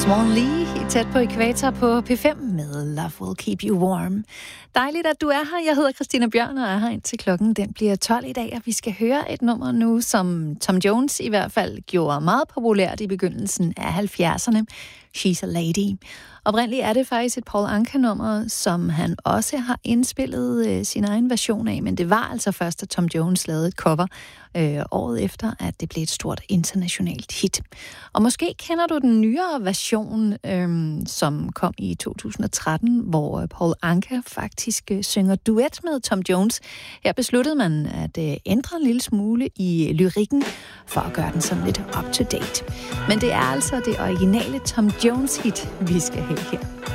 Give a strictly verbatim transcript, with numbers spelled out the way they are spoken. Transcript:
Swan Lee, tæt på ækvator på P fem med Love Will Keep You Warm. Dejligt, at du er her. Jeg hedder Christina Bjørn og er her indtil klokken den bliver tolv i dag, og vi skal høre et nummer nu, som Tom Jones i hvert fald gjorde meget populært i begyndelsen af halvfjerdserne. She's a Lady. Oprindeligt er det faktisk et Paul Anka-nummer, som han også har indspillet øh, sin egen version af, men det var altså først, at Tom Jones lavede et cover øh, året efter, at det blev et stort internationalt hit. Og måske kender du den nyere version, øh, som kom i to tusind og tretten, hvor Paul Anka faktisk øh, synger duet med Tom Jones. Her besluttede man at øh, ændre en lille smule i lyrikken, for at gøre den sådan lidt up to date. Men det er altså det originale Tom Jones hit, vi skal have her.